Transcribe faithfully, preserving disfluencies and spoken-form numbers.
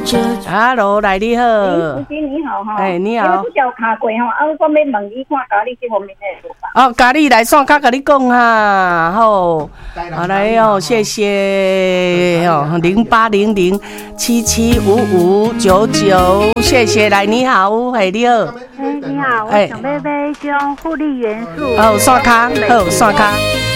Hello， 来你好。 主持你好哈。 哎，你好。 我叫卡过吼，啊，我讲要问你看咖喱这方面的做法。 哦，咖喱来线卡甲你讲哈，好，好来哦，谢谢哦，零八零零七七五五九九，谢谢。来，你好，嘿，你好。 哎，你好，我想买买种护理元素。 哦，线卡，好，线卡。